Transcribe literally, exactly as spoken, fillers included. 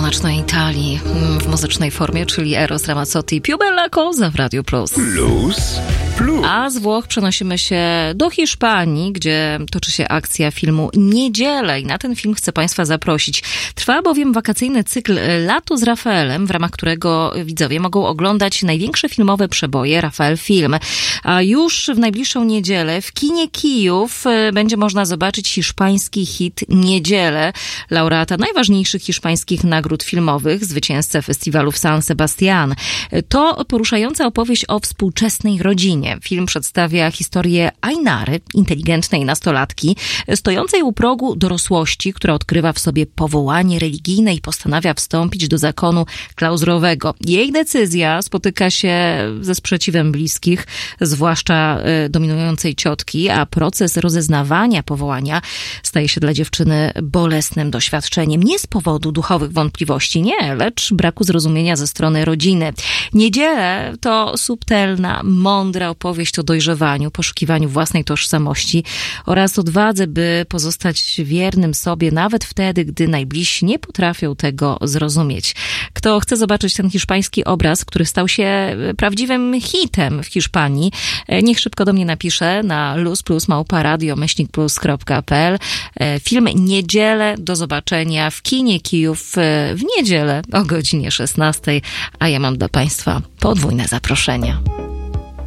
słonecznej Italii w muzycznej formie, czyli Eros Ramazzotti, Più bella cosa w Radiu Plus. Plus, plus. A z Włoch przenosimy się do Hiszpanii, gdzie toczy się akcja filmu Niedzielę i na ten film chcę Państwa zaprosić. Trwa bowiem wakacyjny cykl Lato z Rafaelem, w ramach którego widzowie mogą oglądać największe filmowe przeboje Rafael Film. A już w najbliższą niedzielę w kinie Kijów będzie można zobaczyć hiszpański hit Niedzielę, laureata najważniejszych hiszpańskich nagród filmowych, zwycięzcę festiwalu w San Sebastián. To poruszająca opowieść o współczesnej rodzinie. Film przedstawia historię Ainary, inteligentnej nastolatki, stojącej u progu dorosłości, która odkrywa w sobie powołanie religijne i postanawia wstąpić do zakonu klauzurowego. Jej decyzja spotyka się ze sprzeciwem bliskich, zwłaszcza dominującej ciotki, a proces rozeznawania powołania staje się dla dziewczyny bolesnym doświadczeniem. Nie z powodu duchowych wątpliwości, nie, lecz braku zrozumienia ze strony rodziny. Niedzielę to subtelna, mądra opowieść o dojrzewaniu, poszukiwaniu własnej tożsamości oraz odwadze, by pozostać wiernym sobie nawet wtedy, gdy najbliżsi nie potrafią tego zrozumieć. Kto chce zobaczyć ten hiszpański obraz, który stał się prawdziwym hitem w Hiszpanii, niech szybko do mnie napisze na luzplus małpa radio myślnik plus kropka p l. Film Niedzielę do zobaczenia w kinie Kijów w niedzielę o godzinie szesnastej, a ja mam dla Państwa podwójne zaproszenia.